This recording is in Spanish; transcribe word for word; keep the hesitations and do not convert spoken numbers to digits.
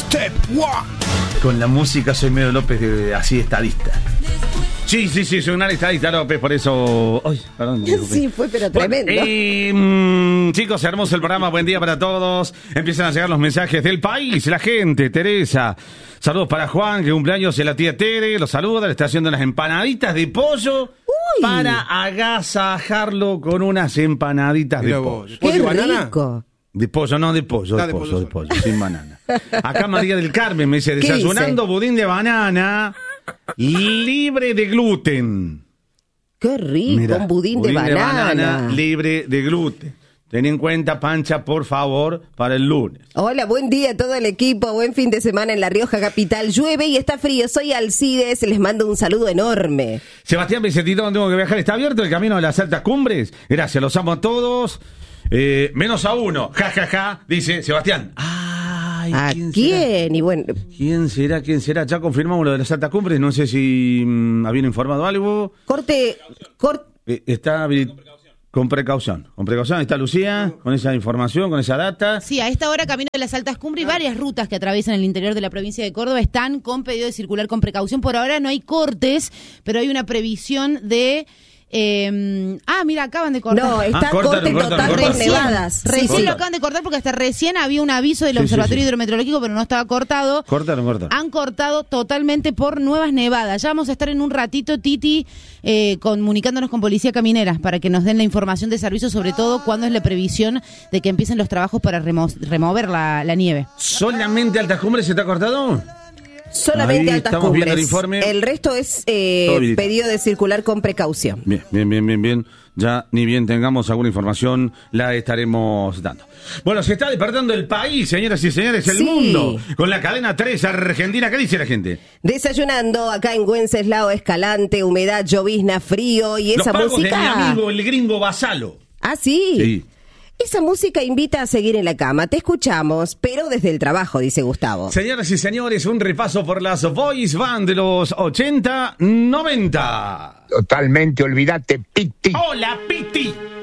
Step One. Con la música soy medio López de así estadista. Sí, sí, sí, soy un estadista López, por eso... Ay, perdón. Sí, fue pero tremendo. Bueno, eh, mmm, chicos, hermoso el programa, buen día para todos. Empiezan a llegar los mensajes del país, la gente, Teresa. Saludos para Juan, que cumpleaños de la tía Tere, los saluda, le está haciendo unas empanaditas de pollo. Uy. Para agasajarlo con unas empanaditas Mira de vos, pollo. ¡Qué ¿Pollo y banana? rico! De pollo, no, de pollo, de, Ah, de pollo, pollo, de pollo, sin banana. Acá María del Carmen me dice, ¿Qué desayunando dice? budín de banana, libre de gluten. ¡Qué rico! Mirá, un budín, de banana. libre de gluten. Ten en cuenta, Pancha, por favor, para el lunes. Hola, buen día a todo el equipo. Buen fin de semana en La Rioja capital. Llueve y está frío. Soy Alcides. Les mando un saludo enorme. Sebastián Vicentito, donde tengo que viajar, está abierto el camino de las altas cumbres. Gracias, los amo a todos. Eh, menos a uno. Ja, ja, ja, dice Sebastián. Ay, ¿A ¿quién? quién? será? Y bueno, ¿Quién será? ¿Quién será? Ya confirmamos lo de las altas cumbres. No sé si mm, habían informado algo. corte, corte. Eh, está habili- con precaución. Con precaución. Ahí está Lucía, con esa información, con esa data. Sí, a esta hora camino de las altas cumbres y varias rutas que atraviesan el interior de la provincia de Córdoba están con pedido de circular con precaución. Por ahora no hay cortes, pero hay una previsión de... Eh, ah, mira, acaban de cortar. No, está Ah, cortaron, corte cortaron, total cortaron. de nevadas. Recién Sí, sí. lo acaban de cortar porque hasta recién había un aviso del Sí, sí, Observatorio sí. Hidrometeorológico, pero no estaba cortado. Cortaron, cortaron. Han cortado totalmente por nuevas nevadas. Ya vamos a estar en un ratito, Titi, eh, comunicándonos con Policía Caminera para que nos den la información de servicio, sobre todo cuándo es la previsión de que empiecen los trabajos para remo- remover la, la nieve. ¿Solamente altas cumbres se está cortado? Solamente Ahí altas estamos viendo cumbres. el informe. El resto es eh, Todo habilitado. pedido de circular con precaución. Bien, bien, bien, bien, bien. Ya ni bien tengamos alguna información, la estaremos dando. Bueno, se está despertando el país, señoras y señores, el Sí. mundo, con la cadena tres Argentina. ¿Qué dice la gente? Desayunando acá en Wenceslao, Escalante, humedad, llovizna, frío y esa Los pagos música. de mi amigo, el gringo Basalo. Ah, sí. Sí. Esa música invita a seguir en la cama. Te escuchamos, pero desde el trabajo, dice Gustavo. Señoras y señores, un repaso por las boys band de los ochenta, noventa. Totalmente, olvídate, Piti. Hola, Piti.